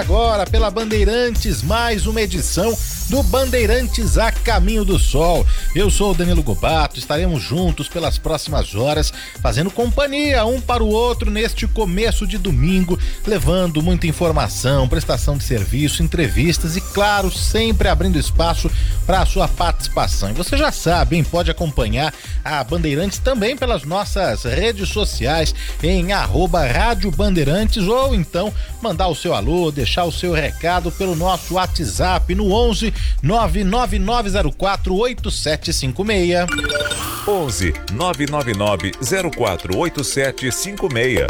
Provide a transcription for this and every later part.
Agora pela Bandeirantes, mais uma edição do Bandeirantes a Caminho do Sol. Eu sou o Danilo Gobato, estaremos juntos pelas próximas horas, fazendo companhia um para o outro neste começo de domingo, levando muita informação, prestação de serviço, entrevistas e, claro, sempre abrindo espaço para a sua participação. E você já sabe, hein? Pode acompanhar a Bandeirantes também pelas nossas redes sociais em @Rádio Bandeirantes, ou então mandar o seu alô, deixar o seu recado pelo nosso WhatsApp no 11 99904 8756. 11 99904 8756.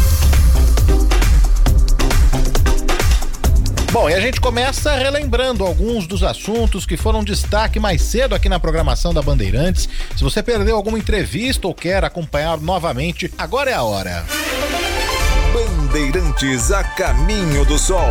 Bom, e a gente começa relembrando alguns dos assuntos que foram destaque mais cedo aqui na programação da Bandeirantes. Se você perdeu alguma entrevista ou quer acompanhar novamente, agora é a hora. Bandeirantes a Caminho do Sol.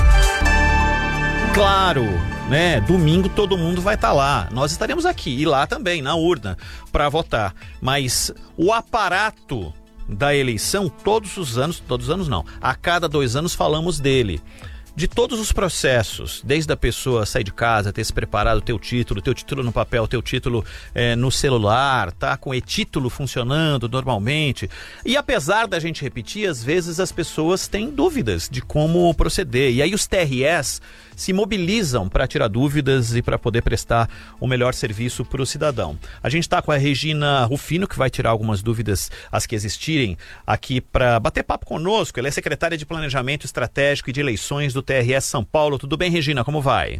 Claro, né? Domingo todo mundo vai estar lá. Nós estaremos aqui e lá também, na urna, para votar. Mas o aparato da eleição, todos os anos não, a cada 2 anos falamos dele. De todos os processos, desde a pessoa sair de casa, ter se preparado, teu título no papel, teu título no celular, tá com o e-título funcionando normalmente. E apesar da gente repetir, às vezes as pessoas têm dúvidas de como proceder. E aí os TREs se mobilizam para tirar dúvidas e para poder prestar o melhor serviço para o cidadão. A gente está com a Regina Rufino, que vai tirar algumas dúvidas, as que existirem, aqui para bater papo conosco. Ela é secretária de Planejamento Estratégico e de Eleições do TRS São Paulo. Tudo bem, Regina? Como vai?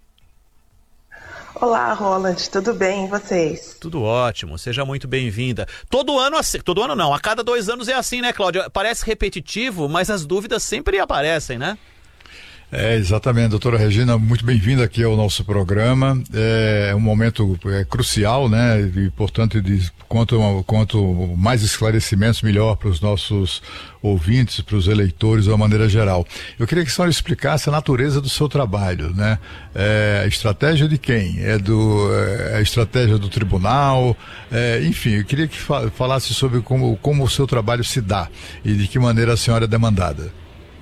Olá, Roland. Tudo bem? E vocês? Tudo ótimo. Seja muito bem-vinda. Todo ano não. A cada 2 anos é assim, né, Cláudia? Parece repetitivo, mas as dúvidas sempre aparecem, né? Exatamente, doutora Regina, muito bem-vinda aqui ao nosso programa. É um momento crucial, né? E, portanto, quanto mais esclarecimentos, melhor para os nossos ouvintes, para os eleitores, de uma maneira geral. Eu queria que a senhora explicasse a natureza do seu trabalho, né? A estratégia de quem? A estratégia do tribunal? Enfim, eu queria que falasse sobre como o seu trabalho se dá e de que maneira a senhora é demandada.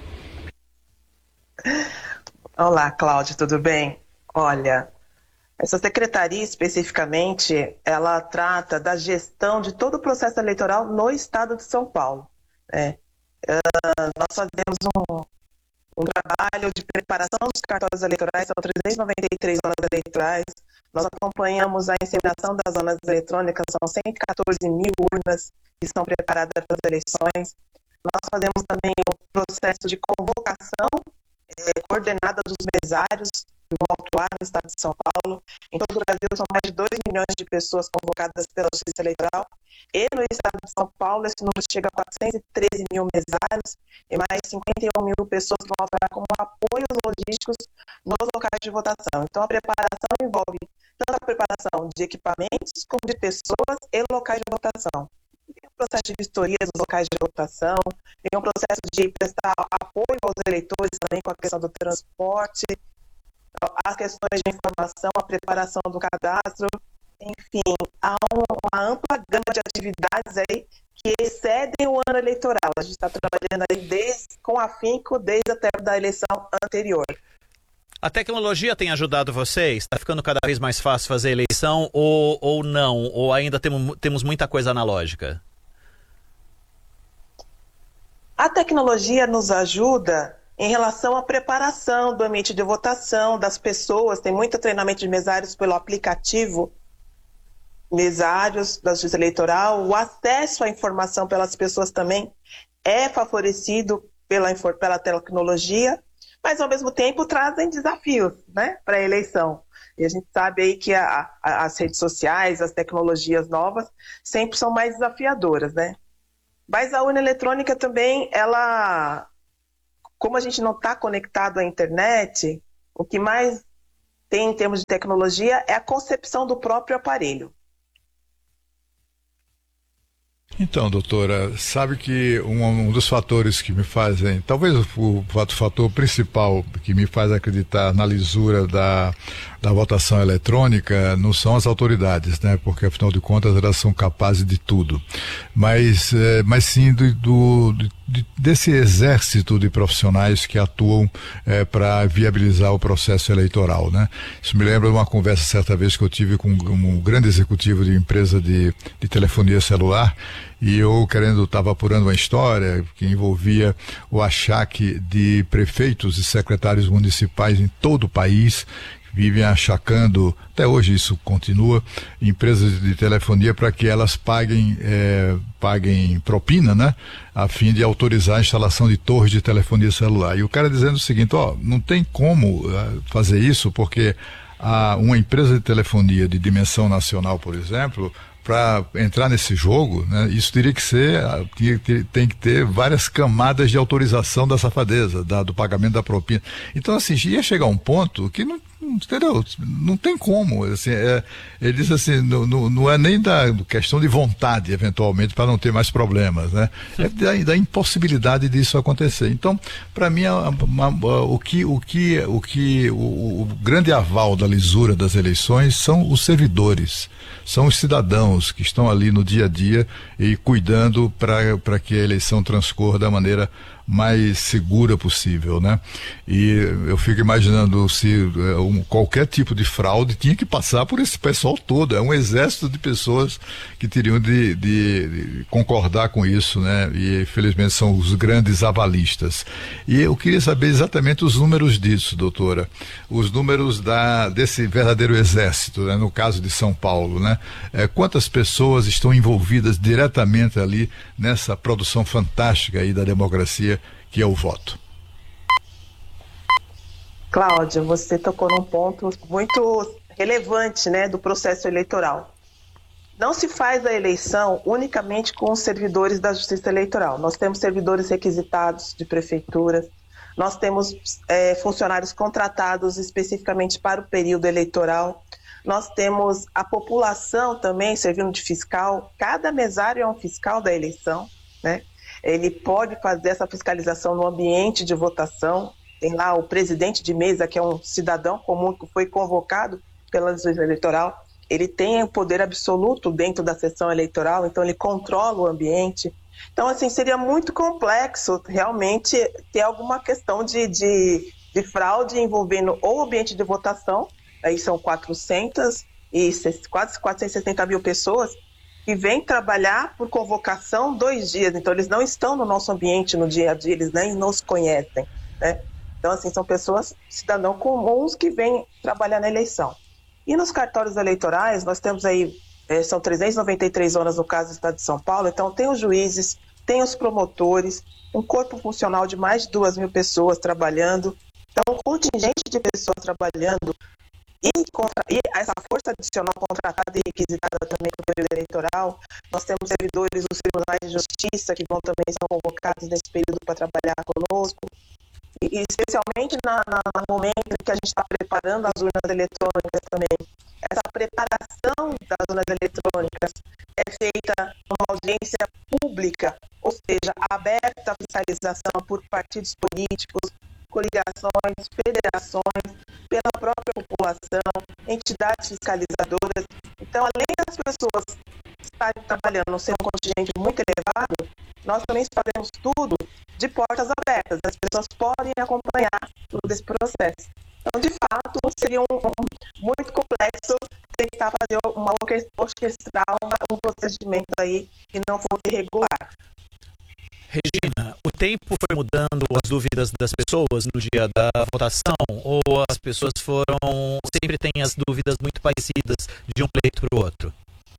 Olá, Cláudia, tudo bem? Olha, essa secretaria especificamente, ela trata da gestão de todo o processo eleitoral no estado de São Paulo, né? Nós fazemos um trabalho de preparação dos cartórios eleitorais, são 393 zonas eleitorais, nós acompanhamos a inseminação das zonas eletrônicas, são 114 mil urnas que são preparadas para as eleições. Nós fazemos também o processo de convocação coordenada dos mesários que vão atuar no estado de São Paulo. Em todo o Brasil são mais de 2 milhões de pessoas convocadas pela Justiça Eleitoral, e no estado de São Paulo esse número chega a 413 mil mesários e mais 51 mil pessoas que vão atuar como apoios logísticos nos locais de votação. Então a preparação envolve tanto a preparação de equipamentos como de pessoas e locais de votação. Tem um processo de vistoria dos locais de votação, tem um processo de prestar apoio aos eleitores também com a questão do transporte, as questões de informação, a preparação do cadastro, enfim, há uma ampla gama de atividades aí que excedem o ano eleitoral. A gente está trabalhando aí com afinco desde a tempo da eleição anterior. A tecnologia tem ajudado vocês? Está ficando cada vez mais fácil fazer eleição ou não? Ou ainda temos muita coisa analógica? A tecnologia nos ajuda em relação à preparação do ambiente de votação das pessoas. Tem muito treinamento de mesários pelo aplicativo Mesários da Justiça Eleitoral. O acesso à informação pelas pessoas também é favorecido pela tecnologia, mas ao mesmo tempo trazem desafios, né, para a eleição. E a gente sabe aí que as redes sociais, as tecnologias novas, sempre são mais desafiadoras, né? Mas a urna eletrônica também, ela, como a gente não está conectado à internet, o que mais tem em termos de tecnologia é a concepção do próprio aparelho. Então, doutora, sabe que um dos fatores que me fazem, talvez o fator principal que me faz acreditar na lisura da votação eletrônica não são as autoridades, né? Porque afinal de contas elas são capazes de tudo, mas sim desse exército de profissionais que atuam para viabilizar o processo eleitoral, né? Isso me lembra de uma conversa certa vez que eu tive com um grande executivo de empresa de telefonia celular, e eu estava apurando uma história que envolvia o achaque de prefeitos e secretários municipais em todo o país, vivem achacando, até hoje isso continua, empresas de telefonia para que elas paguem propina, né? A fim de autorizar a instalação de torres de telefonia celular. E o cara dizendo o seguinte, não tem como fazer isso, porque uma empresa de telefonia de dimensão nacional, por exemplo, para entrar nesse jogo, né, isso teria que ser, tem que ter várias camadas de autorização da safadeza, do pagamento da propina. Então, assim, ia chegar um ponto que entendeu? Não tem como. Assim, ele diz assim, não é nem da questão de vontade, eventualmente, para não ter mais problemas, né? É da impossibilidade disso acontecer. Então, para mim, o grande aval da lisura das eleições são os servidores, são os cidadãos que estão ali no dia a dia e cuidando para que a eleição transcorra da maneira mais segura possível, né? E eu fico imaginando se qualquer tipo de fraude tinha que passar por esse pessoal todo, é um exército de pessoas que teriam de concordar com isso, né? E felizmente são os grandes avalistas. E eu queria saber exatamente os números disso, doutora, os números desse verdadeiro exército, né? No caso de São Paulo, né? Quantas pessoas estão envolvidas diretamente ali nessa produção fantástica aí da democracia que é o voto? Cláudia, você tocou num ponto muito relevante, né, do processo eleitoral. Não se faz a eleição unicamente com os servidores da Justiça Eleitoral. Nós temos servidores requisitados de prefeituras, nós temos funcionários contratados especificamente para o período eleitoral, nós temos a população também servindo de fiscal, cada mesário é um fiscal da eleição, né? Ele pode fazer essa fiscalização no ambiente de votação. Tem lá o presidente de mesa, que é um cidadão comum que foi convocado pela Justiça Eleitoral. Ele tem o poder absoluto dentro da sessão eleitoral, então ele controla o ambiente. Então, assim, seria muito complexo realmente ter alguma questão de fraude envolvendo ou o ambiente de votação, aí são quase 460 mil pessoas, que vêm trabalhar por convocação 2 dias, então eles não estão no nosso ambiente no dia a dia, eles nem nos conhecem, né? Então, assim, são pessoas, cidadãos comuns que vêm trabalhar na eleição. E nos cartórios eleitorais, nós temos aí, são 393 zonas no caso do estado de São Paulo, então tem os juízes, tem os promotores, um corpo funcional de mais de 2.000 pessoas trabalhando, então um contingente de pessoas trabalhando, e essa força adicional contratada e requisitada também para o período eleitoral. Nós temos servidores dos tribunais de justiça que vão também ser convocados nesse período para trabalhar conosco. E especialmente no momento em que a gente está preparando as urnas eletrônicas também. Essa preparação das urnas eletrônicas é feita numa audiência pública, ou seja, aberta à fiscalização por partidos políticos, coligações, federações, pela própria população, entidades fiscalizadoras. Então, além das pessoas estarem trabalhando ser um contingente muito elevado, nós também fazemos tudo de portas abertas. As pessoas podem acompanhar todo esse processo. Então, de fato, seria muito complexo tentar fazer orquestrar um procedimento aí que não fosse regular. Regina, o tempo foi mudando as dúvidas das pessoas no dia da votação, ou as pessoas sempre têm as dúvidas muito parecidas de um pleito para o outro?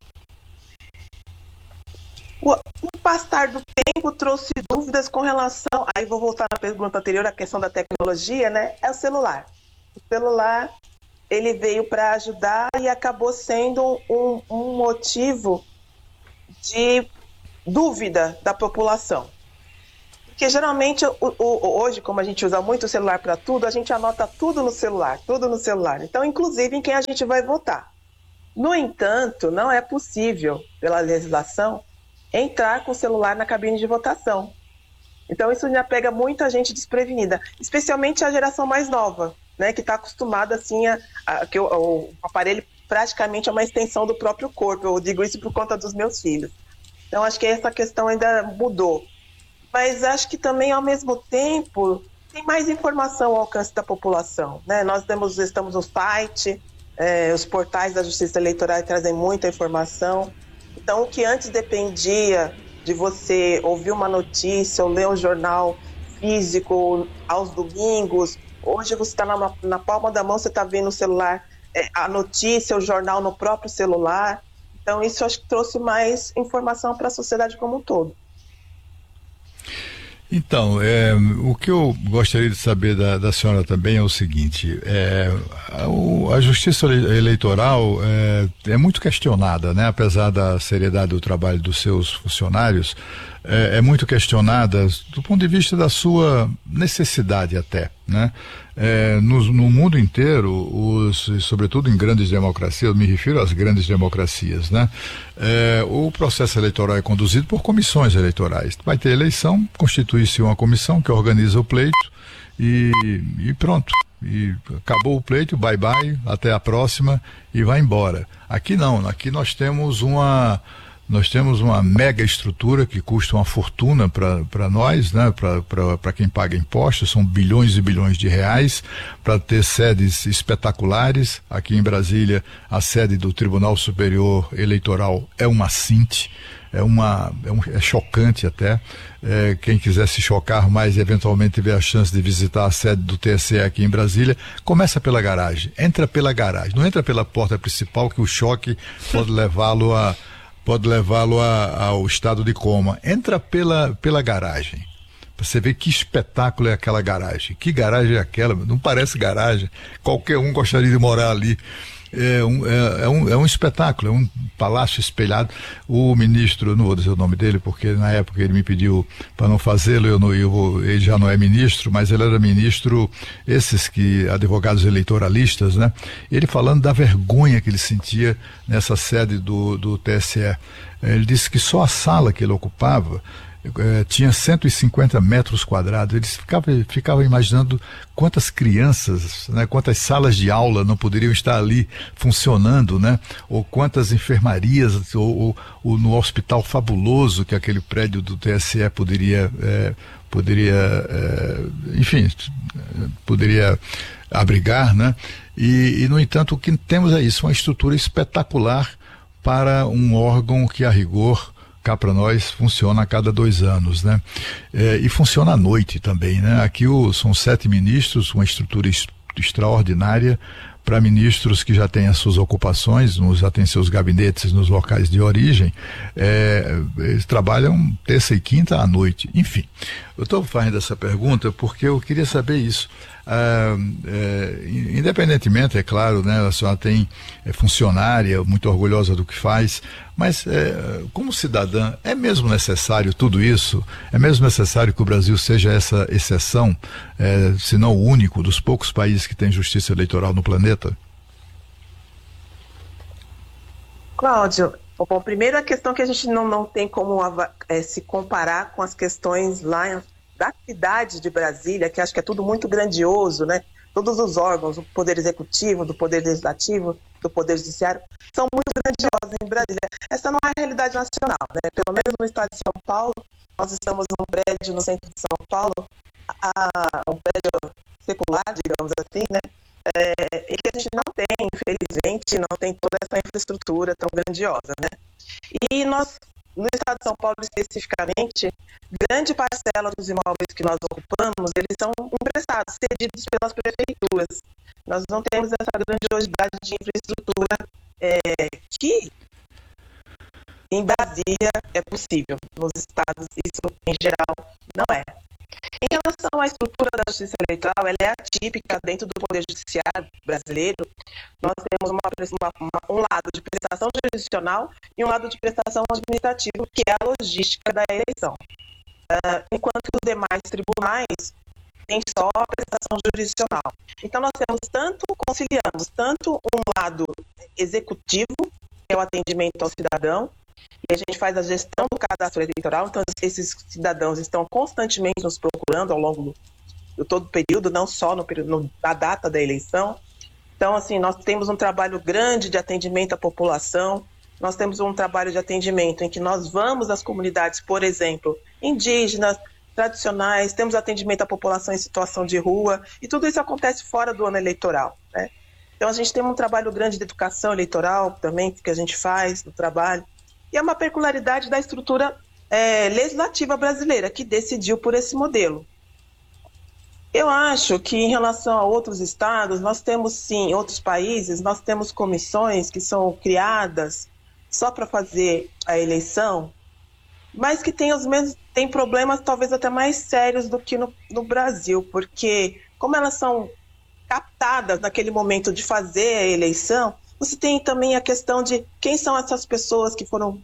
O passar do tempo trouxe dúvidas com relação, aí vou voltar na pergunta anterior, a questão da tecnologia, né? É o celular. O celular, ele veio para ajudar e acabou sendo um motivo de dúvida da população. Porque geralmente, hoje, como a gente usa muito o celular para tudo, a gente anota tudo no celular. Então, inclusive em quem a gente vai votar. No entanto, não é possível, pela legislação, entrar com o celular na cabine de votação. Então, isso já pega muita gente desprevenida, especialmente a geração mais nova, né, que está acostumada assim, que o aparelho praticamente é uma extensão do próprio corpo. Eu digo isso por conta dos meus filhos. Então, acho que essa questão ainda mudou. mas acho que também, ao mesmo tempo, tem mais informação ao alcance da população, né? Nós estamos no site, os portais da Justiça Eleitoral trazem muita informação. Então, o que antes dependia de você ouvir uma notícia ou ler um jornal físico aos domingos, hoje você está na palma da mão, você está vendo o celular, a notícia, o jornal no próprio celular. Então, isso acho que trouxe mais informação para a sociedade como um todo. Então, o que eu gostaria de saber da senhora também é o seguinte: a justiça eleitoral é muito questionada, né? Apesar da seriedade do trabalho dos seus funcionários, é muito questionada do ponto de vista da sua necessidade até, né? No mundo inteiro, sobretudo em grandes democracias, eu me refiro às grandes democracias, né? O processo eleitoral é conduzido por comissões eleitorais. Vai ter eleição, constitui-se uma comissão que organiza o pleito e pronto. E acabou o pleito, bye bye, até a próxima e vai embora. Aqui não, aqui nós temos uma mega estrutura que custa uma fortuna para nós, né? Para quem paga impostos, são bilhões e bilhões de reais, para ter sedes espetaculares. Aqui em Brasília, a sede do Tribunal Superior Eleitoral é uma Sint, é chocante até. Quem quiser se chocar mais e eventualmente tiver a chance de visitar a sede do TSE aqui em Brasília, começa pela garagem, entra pela garagem, não entra pela porta principal, que o choque pode levá-lo ao estado de coma. Entra pela garagem. Você vê que espetáculo é aquela garagem. Que garagem é aquela? Não parece garagem. Qualquer um gostaria de morar ali. É um espetáculo, é um palácio espelhado. O ministro, não vou dizer o nome dele, porque na época ele me pediu para não fazê-lo, ele já não é ministro, mas ele era ministro, advogados eleitoralistas, né? Ele falando da vergonha que ele sentia nessa sede do TSE. Ele disse que só a sala que ele ocupava tinha 150 metros quadrados. Eles ficavam imaginando quantas crianças, né, quantas salas de aula não poderiam estar ali funcionando, né? Ou quantas enfermarias, ou no hospital fabuloso que aquele prédio do TSE poderia abrigar, né? E no entanto, o que temos é isso, uma estrutura espetacular para um órgão que, a rigor, cá para nós, funciona a cada 2 anos, né? E funciona à noite também, né? Aqui são 7 ministros, uma estrutura extraordinária para ministros que já têm as suas ocupações, já têm seus gabinetes nos locais de origem. Eles trabalham terça e quinta à noite. Enfim, eu estou fazendo essa pergunta porque eu queria saber isso. Independentemente, é claro, né, a senhora é funcionária, muito orgulhosa do que faz, mas como cidadã, é mesmo necessário tudo isso? É mesmo necessário que o Brasil seja essa exceção, se não o único dos poucos países que tem justiça eleitoral no planeta? Cláudio, bom, primeiro a questão que a gente não tem como se comparar com as questões lá da cidade de Brasília, que acho que é tudo muito grandioso, né? Todos os órgãos, do Poder Executivo, do Poder Legislativo, do Poder Judiciário, são muito grandiosos em Brasília. Essa não é a realidade nacional, né? Pelo menos no estado de São Paulo, nós estamos num prédio no centro de São Paulo, um prédio secular, digamos assim, né? E que a gente não tem, infelizmente, não tem toda essa infraestrutura tão grandiosa, né? E nós, no estado de São Paulo especificamente, grande parcela dos imóveis que nós ocupamos, eles são emprestados, cedidos pelas prefeituras. Nós não temos essa grandiosidade de infraestrutura que em Brasília é possível. Nos estados, isso em geral não é. Em relação à estrutura da justiça eleitoral, ela é atípica dentro do Poder Judiciário brasileiro. Nós temos um lado de prestação jurisdicional e um lado de prestação administrativa, que é a logística da eleição. Enquanto que os demais tribunais têm só a prestação jurisdicional. Então nós conciliamos tanto um lado executivo, que é o atendimento ao cidadão, e a gente faz a gestão do cadastro eleitoral. Então esses cidadãos estão constantemente nos procurando ao longo de todo o período, não só na data da eleição. Então, assim, nós temos um trabalho grande de atendimento à população. Nós temos um trabalho de atendimento em que nós vamos às comunidades, por exemplo, indígenas, tradicionais, temos atendimento à população em situação de rua, e tudo isso acontece fora do ano eleitoral, né? Então a gente tem um trabalho grande de educação eleitoral também, que a gente faz no trabalho, e é uma peculiaridade da estrutura legislativa brasileira, que decidiu por esse modelo. Eu acho que em relação a outros estados, nós temos sim, outros países, nós temos comissões que são criadas só para fazer a eleição, mas que tem problemas talvez até mais sérios do que no Brasil, porque como elas são captadas naquele momento de fazer a eleição, você tem também a questão de quem são essas pessoas que foram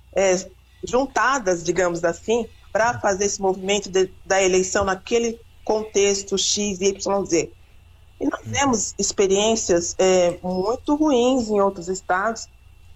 juntadas, digamos assim, para fazer esse movimento da eleição naquele contexto X, Y, Z. E nós temos experiências muito ruins em outros estados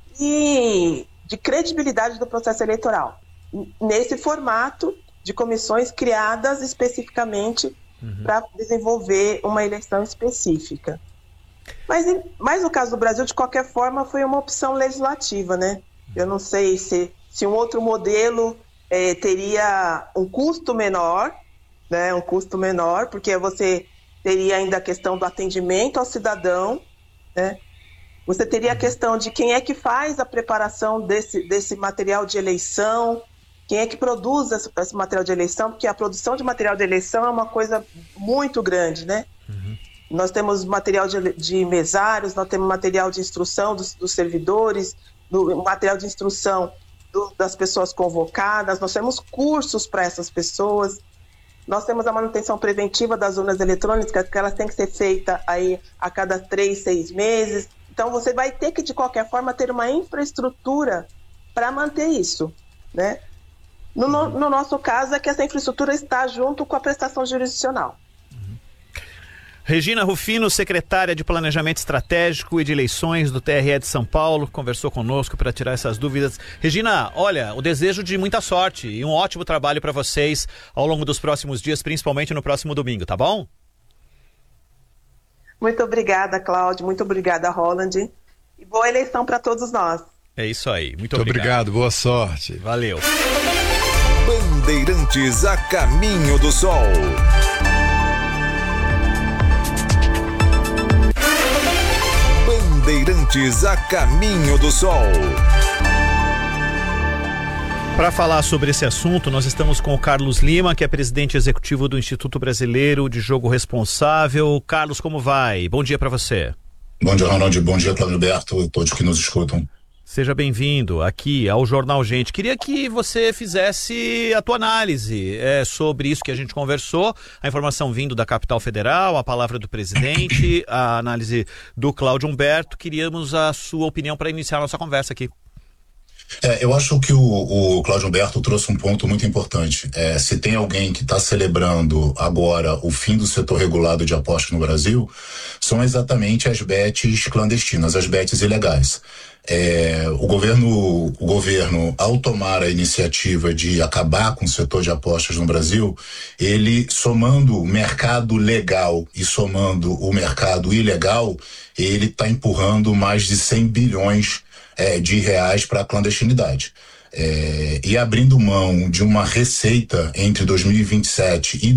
e de credibilidade do processo eleitoral, nesse formato de comissões criadas especificamente para desenvolver uma eleição específica. Mas no caso do Brasil, de qualquer forma, foi uma opção legislativa, né? Eu não sei se um outro modelo teria um custo menor, né? Um custo menor, porque você teria ainda a questão do atendimento ao cidadão, né? Você teria a questão de quem é que faz a preparação desse material de eleição, quem é que produz esse material de eleição, porque a produção de material de eleição é uma coisa muito grande, né? Nós temos material de mesários, nós temos material de instrução dos servidores, material de instrução das pessoas convocadas, nós temos cursos para essas pessoas, nós temos a manutenção preventiva das urnas eletrônicas, que elas têm que ser feitas aí a cada 3, 6 meses. Então você vai ter que, de qualquer forma, ter uma infraestrutura para manter isso, né? No nosso caso é que essa infraestrutura está junto com a prestação jurisdicional. Regina Rufino, secretária de Planejamento Estratégico e de Eleições do TRE de São Paulo, conversou conosco para tirar essas dúvidas. Regina, olha, o desejo de muita sorte e um ótimo trabalho para vocês ao longo dos próximos dias, principalmente no próximo domingo, tá bom? Muito obrigada, Cláudio, muito obrigada, Roland, e boa eleição para todos nós. É isso aí, muito obrigado, boa sorte. Valeu. Bandeirantes a caminho do sol. Bandeirantes a caminho do sol. Para falar sobre esse assunto, nós estamos com o Carlos Lima, que é presidente executivo do Instituto Brasileiro de Jogo Responsável. Carlos, como vai? Bom dia para você. Bom dia, Ronaldo. Bom dia, Cláudio Alberto e todos que nos escutam. Seja bem-vindo aqui ao Jornal Gente. Queria que você fizesse a tua análise sobre isso que a gente conversou, a informação vindo da capital federal, a palavra do presidente, a análise do Cláudio Humberto. Queríamos a sua opinião para iniciar a nossa conversa aqui. Eu acho que o Cláudio Humberto trouxe um ponto muito importante. Se tem alguém que está celebrando agora o fim do setor regulado de apostas no Brasil, são exatamente as bets clandestinas, as bets ilegais. O governo, ao tomar a iniciativa de acabar com o setor de apostas no Brasil, ele, somando o mercado legal e somando o mercado ilegal, ele está empurrando mais de 100 bilhões de reais para a clandestinidade. E abrindo mão de uma receita entre 2027 e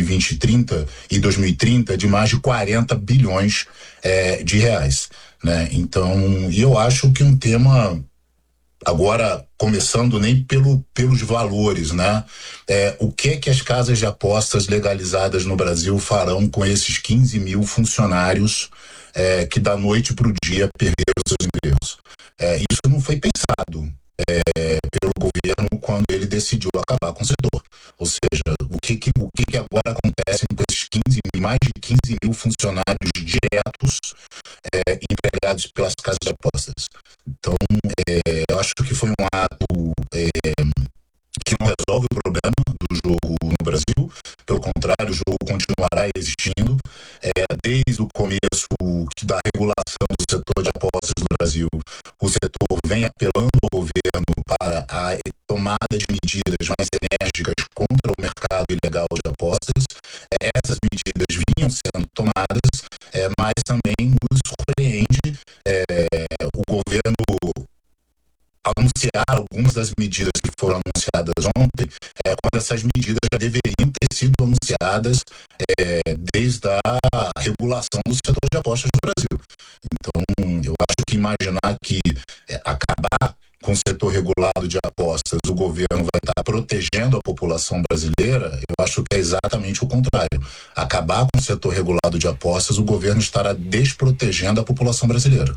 2030 de mais de 40 bilhões de reais. Né? Então, e eu acho que um tema, agora começando nem pelos valores, né? O que as casas de apostas legalizadas no Brasil farão com esses 15 mil funcionários que da noite para o dia perderam seus empregos? Isso não foi pensado pelo governo quando ele decidiu acabar com o setor. Ou seja, o que agora acontece com esses mais de 15 mil funcionários diretos empregados pelas casas de apostas? Então, eu acho que foi um ato que não resolve o problema do jogo no Brasil. Pelo contrário, o jogo continuará existindo. Desde o começo da regulação do setor de apostas no Brasil, o setor vem apelando ao governo para a tomada de medidas mais enérgicas contra o mercado ilegal de apostas. Essas medidas vinham sendo tomadas, mas também nos surpreende o governo, ao anunciar algumas das medidas que foram anunciadas ontem, quando essas medidas já deveriam ter sido anunciadas desde a regulação do setor de apostas no Brasil. Então, eu acho que imaginar que acabar com o setor regulado de apostas, o governo vai estar protegendo a população brasileira, eu acho que é exatamente o contrário. Acabar com o setor regulado de apostas, o governo estará desprotegendo a população brasileira.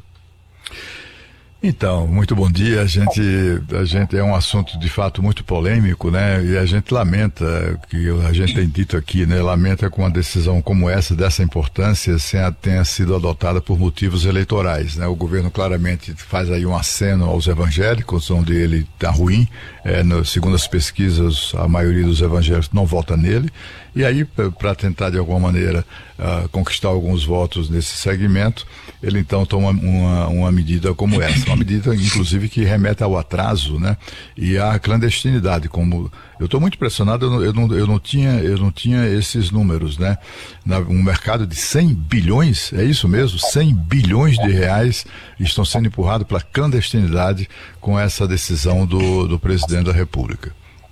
Então, muito bom dia. A gente é um assunto de fato muito polêmico, né? E a gente lamenta, que a gente tem dito aqui, né? Lamenta com uma decisão como essa, dessa importância, tenha sido adotada por motivos eleitorais, né? O governo claramente faz aí um aceno aos evangélicos, onde ele está ruim. Segundo as pesquisas, a maioria dos evangélicos não vota nele. E aí, para tentar de alguma maneira conquistar alguns votos nesse segmento, ele então toma uma medida como essa, uma medida inclusive que remete ao atraso, né? E à clandestinidade. Como eu estou muito impressionado, eu não tinha esses números, né? Um mercado de 100 bilhões, é isso mesmo? 100 bilhões de reais estão sendo empurrados para a clandestinidade com essa decisão do presidente da República.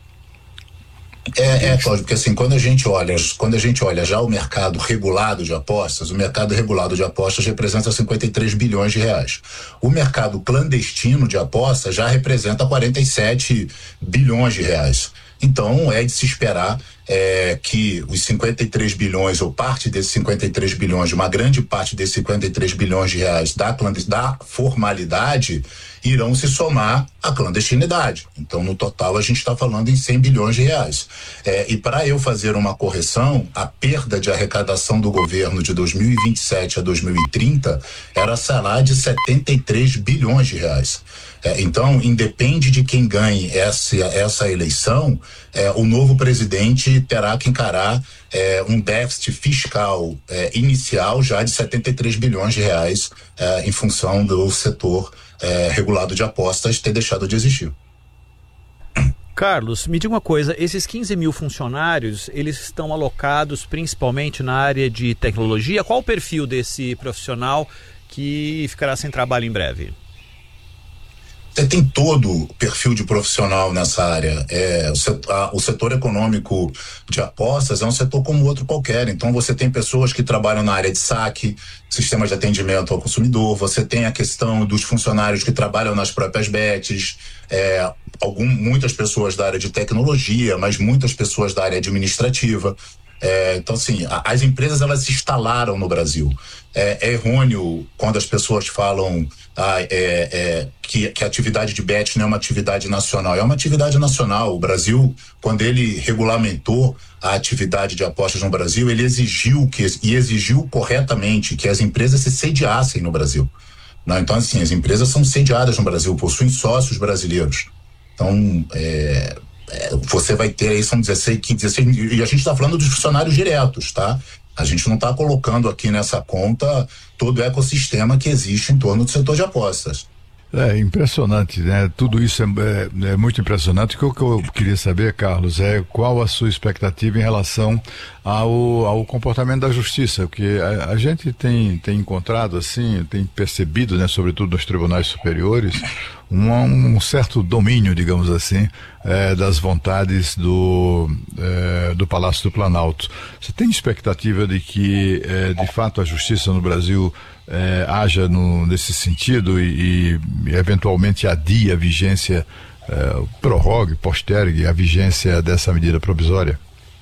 Cláudio, porque assim, quando a gente olha já o mercado regulado de apostas, o mercado regulado de apostas representa 53 bilhões de reais. O mercado clandestino de apostas já representa 47 bilhões de reais. Então, é de se esperar que os 53 bilhões, ou parte desses 53 bilhões, uma grande parte desses 53 bilhões de reais da formalidade, irão se somar à clandestinidade. Então, no total, a gente está falando em 100 bilhões de reais. E para eu fazer uma correção, a perda de arrecadação do governo de 2027 a 2030 será de 73 bilhões de reais. Então, independe de quem ganhe essa eleição, o novo presidente terá que encarar um déficit fiscal inicial já de 73 bilhões de reais em função do setor regulado de apostas ter deixado de existir. Carlos, me diga uma coisa, esses 15 mil funcionários, eles estão alocados principalmente na área de tecnologia? Qual o perfil desse profissional que ficará sem trabalho em breve? Você tem todo o perfil de profissional nessa área. O setor econômico de apostas é um setor como outro qualquer. Então você tem pessoas que trabalham na área de saque, sistemas de atendimento ao consumidor, você tem a questão dos funcionários que trabalham nas próprias bets, muitas pessoas da área de tecnologia, mas muitas pessoas da área administrativa. Então, assim, as empresas, elas se instalaram no Brasil. É errôneo quando as pessoas falam que a atividade de bet não é uma atividade nacional. É uma atividade nacional. O Brasil, quando ele regulamentou a atividade de apostas no Brasil, ele exigiu corretamente que as empresas se sediassem no Brasil. Não, então, assim, as empresas são sediadas no Brasil, possuem sócios brasileiros. Então, você vai ter aí, são 16, e a gente está falando dos funcionários diretos, tá? A gente não está colocando aqui nessa conta todo o ecossistema que existe em torno do setor de apostas. É impressionante, né? Tudo isso é muito impressionante. O que eu queria saber, Carlos, é qual a sua expectativa em relação ao comportamento da justiça, porque a gente tem encontrado, assim, tem percebido, né, sobretudo nos tribunais superiores, um certo domínio, digamos assim, das vontades do Palácio do Planalto. Você tem expectativa de que, de fato, a justiça no Brasil haja nesse sentido e eventualmente adie a vigência, prorrogue, postergue a vigência dessa medida provisória?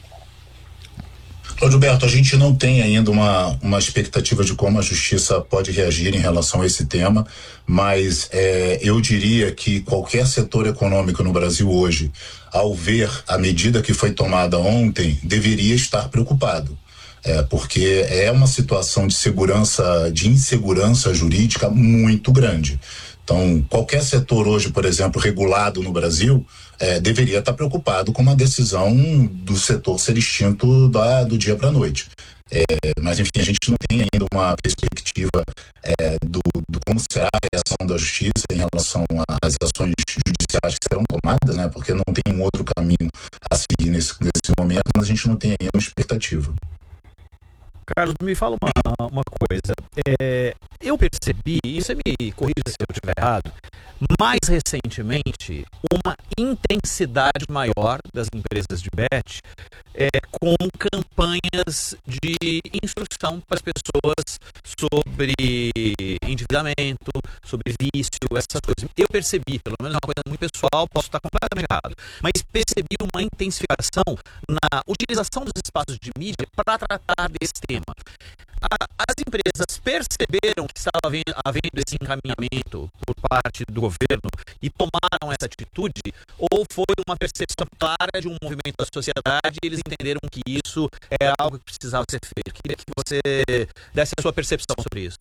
Gilberto, a gente não tem ainda uma expectativa de como a justiça pode reagir em relação a esse tema, mas eu diria que qualquer setor econômico no Brasil hoje, ao ver a medida que foi tomada ontem, deveria estar preocupado. Porque é uma situação de insegurança jurídica muito grande. Então, qualquer setor hoje, por exemplo, regulado no Brasil, deveria estar preocupado com uma decisão do setor ser extinto do dia para a noite. Mas, enfim, a gente não tem ainda uma perspectiva do como será a reação da justiça em relação às ações judiciais que serão tomadas, né? Porque não tem um outro caminho a seguir nesse momento, mas a gente não tem ainda uma expectativa. Carlos, me fala uma coisa. Eu percebi, e você me corrija se eu estiver errado, Mais recentemente, uma intensidade maior das empresas de bet com campanhas de instrução para as pessoas sobre endividamento, sobre vício, essas coisas. Eu percebi, pelo menos é uma coisa muito pessoal, posso estar completamente errado, mas percebi uma intensificação na utilização dos espaços de mídia para tratar desse tema. As empresas perceberam que estava havendo esse encaminhamento por parte do governo e tomaram essa atitude, ou foi uma percepção clara de um movimento da sociedade e eles entenderam que isso é algo que precisava ser feito? Queria que você desse a sua percepção sobre isso.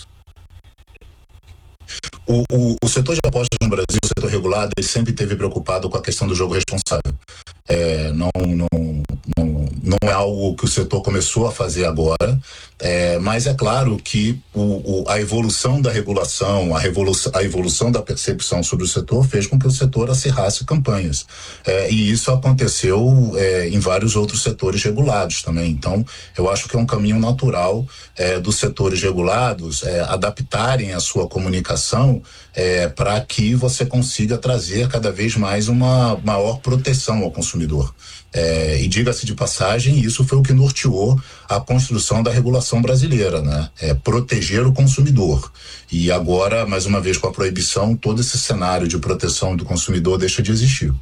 O setor de apostas no Brasil, o setor regulado, ele sempre esteve preocupado com a questão do jogo responsável. Não é algo que o setor começou a fazer agora, mas é claro que a evolução da regulação, a evolução da percepção sobre o setor fez com que o setor acirrasse campanhas. E isso aconteceu em vários outros setores regulados também. Então, eu acho que é um caminho natural dos setores regulados adaptarem a sua comunicação para que você consiga trazer cada vez mais uma maior proteção ao consumidor. E diga-se de passagem, isso foi o que norteou a construção da regulação brasileira, né? Proteger o consumidor. E agora, mais uma vez com a proibição, todo esse cenário de proteção do consumidor deixa de existir.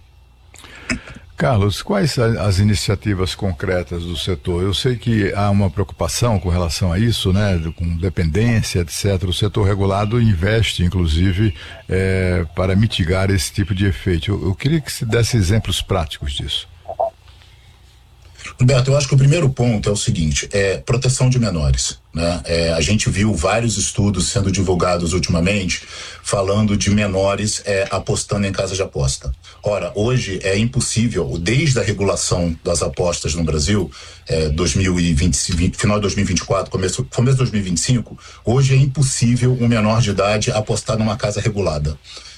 Carlos, quais as iniciativas concretas do setor? Eu sei que há uma preocupação com relação a isso, né? Com dependência, etc. O setor regulado investe, inclusive, para mitigar esse tipo de efeito. Eu queria que se desse exemplos práticos disso. Humberto, eu acho que o primeiro ponto é o seguinte, proteção de menores, né? A gente viu vários estudos sendo divulgados ultimamente falando de menores apostando em casas de aposta. Ora, hoje é impossível, desde a regulação das apostas no Brasil, 2020, final de 2024, começo de 2025, hoje é impossível um menor de idade apostar numa casa regulada.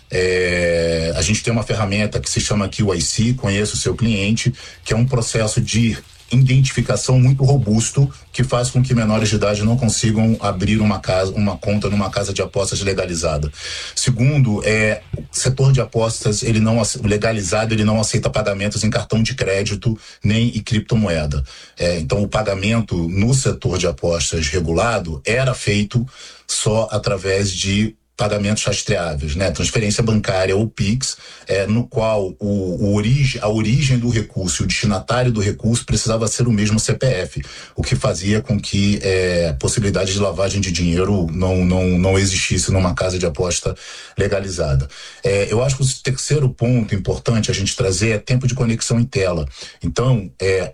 A gente tem uma ferramenta que se chama QIC, Conheça o Seu Cliente, que é um processo de identificação muito robusto que faz com que menores de idade não consigam abrir uma conta numa casa de apostas legalizada. Segundo, o setor de apostas legalizado, ele não aceita pagamentos em cartão de crédito nem em criptomoeda. Então o pagamento no setor de apostas regulado era feito só através de pagamentos rastreáveis, né? Transferência bancária ou PIX, no qual a origem do recurso e o destinatário do recurso precisava ser o mesmo CPF, o que fazia com que a possibilidade de lavagem de dinheiro não existisse numa casa de aposta legalizada. Eu acho que o terceiro ponto importante a gente trazer é tempo de conexão em tela. Então,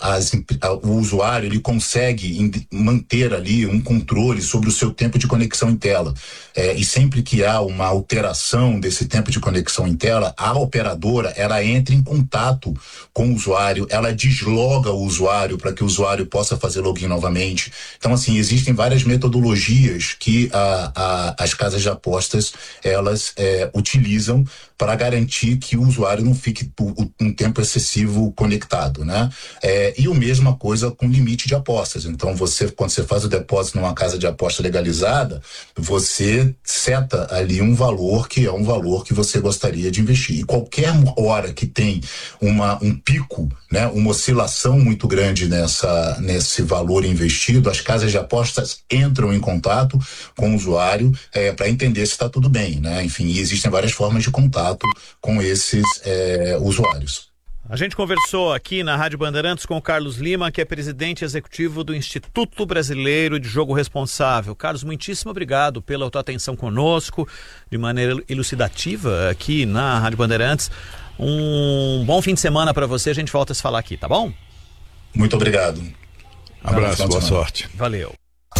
o usuário ele consegue manter ali um controle sobre o seu tempo de conexão em tela. E sempre que há uma alteração desse tempo de conexão em tela, a operadora ela entra em contato com o usuário, ela desloga o usuário para que o usuário possa fazer login novamente. Então, assim, existem várias metodologias que as casas de apostas elas utilizam para garantir que o usuário não fique um tempo excessivo conectado, né? E a mesma coisa com limite de apostas. Então, quando você faz o depósito numa casa de aposta legalizada, você seta ali um valor que é um valor que você gostaria de investir. E qualquer hora que tem um pico, né, uma oscilação muito grande nesse valor investido, as casas de apostas entram em contato com o usuário para entender se está tudo bem, né? Enfim, existem várias formas de contato com esses usuários. A gente conversou aqui na Rádio Bandeirantes com o Carlos Lima, que é presidente executivo do Instituto Brasileiro de Jogo Responsável. Carlos, muitíssimo obrigado pela tua atenção conosco, de maneira elucidativa aqui na Rádio Bandeirantes. Um bom fim de semana para você, a gente volta a se falar aqui, tá bom? Muito obrigado. Abraço, boa sorte. Valeu.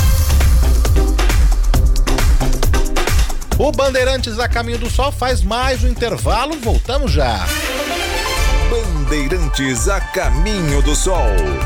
O Bandeirantes a Caminho do Sol faz mais um intervalo, voltamos já. Bandeirantes a Caminho do Sol.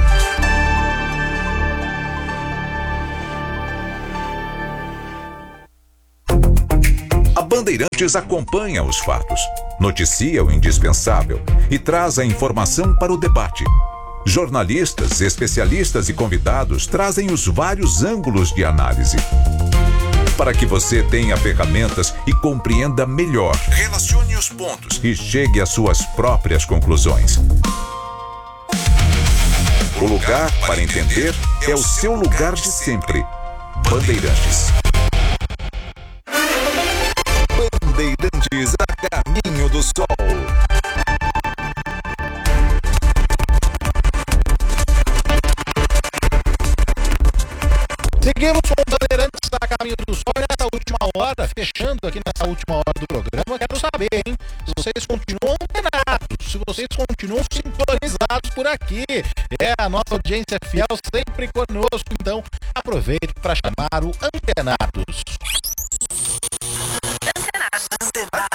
A Bandeirantes acompanha os fatos, noticia o indispensável e traz a informação para o debate. Jornalistas, especialistas e convidados trazem os vários ângulos de análise. para que você tenha ferramentas e compreenda melhor. Relacione os pontos e chegue às suas próprias conclusões. O lugar para entender é o seu lugar de sempre. Bandeirantes. Bandeirantes a caminho do sol. Seguimos com o Bandeirantes a caminho do sol nessa última hora, fechando aqui nessa última hora do programa. Quero saber, hein? Se vocês continuam antenados, se vocês continuam sintonizados por aqui. É a nossa audiência fiel sempre conosco, então aproveite para chamar o Antenados. Antenados.